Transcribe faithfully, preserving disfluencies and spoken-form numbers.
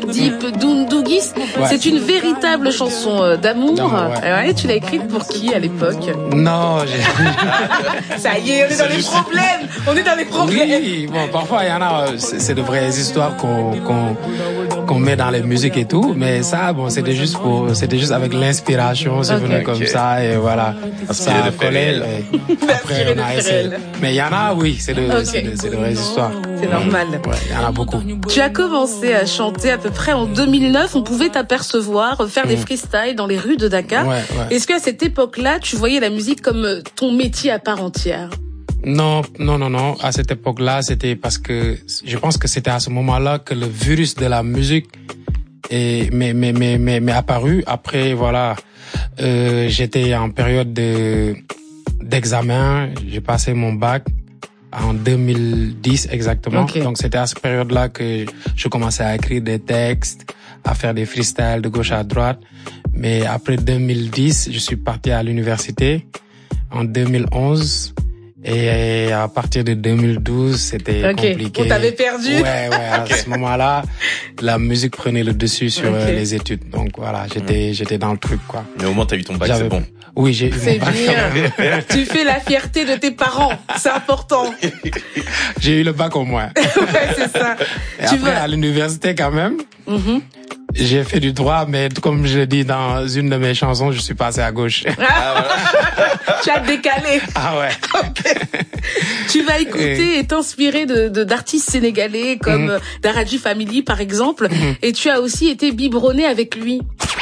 Dip, Doundougis. Ouais. C'est une véritable chanson d'amour. Non, ouais. Ouais, tu l'as écrite pour qui à l'époque? Non, j'ai... Ça y est, on est dans les problèmes. On est dans les problèmes. Oui, bon, parfois il y en a, c'est, c'est de vraies histoires qu'on, qu'on, qu'on met dans les musiques et tout, mais ça, bon, c'était juste pour, c'était juste avec l'inspiration, c'est okay, venu okay. comme ça et voilà. Ça a collé. Après, on a essayé. Mais il y en a, oui, c'est de, okay. c'est de, c'est de vraies histoires. C'est normal. Ouais, il y en a beaucoup. Tu as commencé à chanter à peu près en deux mille neuf. On pouvait t'apercevoir faire mmh. des freestyles dans les rues de Dakar. Ouais, ouais. Est-ce qu'à cette époque-là, tu voyais la musique comme ton métier à part entière? Non, non, non, non. À cette époque-là, c'était parce que je pense que c'était à ce moment-là que le virus de la musique est, m'est, m'est, m'est, m'est, m'est apparu. Après, voilà, euh, j'étais en période de, d'examen. J'ai passé mon bac en deux mille dix exactement. Okay. Donc c'était à cette période-là que je commençais à écrire des textes, à faire des freestyles de gauche à droite. Mais après deux mille dix, je suis parti à l'université en deux mille onze. Et à partir de deux mille douze, c'était okay. compliqué. On t'avait perdu. Ouais, ouais. À okay. ce moment-là, la musique prenait le dessus sur okay. les études. Donc voilà, j'étais, mmh. j'étais dans le truc, quoi. Mais au moins, t'as eu ton bac, J'avais... c'est bon. Oui, j'ai eu c'est mon bac. C'est bien. Tu fais la fierté de tes parents. C'est important. J'ai eu le bac au moins. Ouais, c'est ça. Et tu après, vas... à l'université, quand même. Mm-hmm. J'ai fait du droit, mais comme je l'ai dit dans une de mes chansons, je suis passé à gauche. Ah, voilà. Tu as décalé. Ah ouais. Okay. Tu vas écouter et, et t'inspirer de, de d'artistes sénégalais comme mmh. Daradji Family par exemple, mmh. et tu as aussi été biberonné avec lui.